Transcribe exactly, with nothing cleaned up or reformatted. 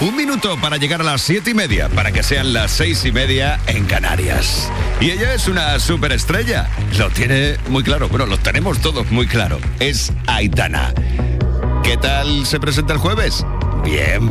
Un minuto para llegar a las siete y media, para que sean las seis y media en Canarias. Y ella es una superestrella. Lo tiene muy claro. Bueno, lo tenemos todos muy claro. Es Aitana. ¿Qué tal se presenta el jueves? Bien,